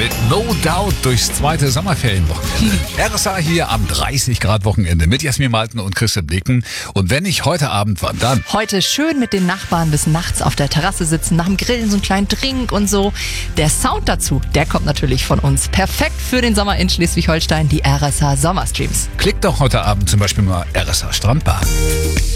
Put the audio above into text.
mit No Doubt durchs zweite Sommerferienwochenende. RSA hier am 30 Grad Wochenende mit Jasmin Malten und Christian Blicken. Und wenn nicht heute Abend, wann dann? Heute schön mit den Nachbarn bis nachts auf der Terrasse sitzen, nach dem Grillen so einen kleinen Drink und so. Der Sound dazu, der kommt natürlich von uns. Perfekt für den Sommer in Schleswig-Holstein, die RSA Sommerstreams. Klickt doch heute Abend zum Beispiel mal RSA Strandbar.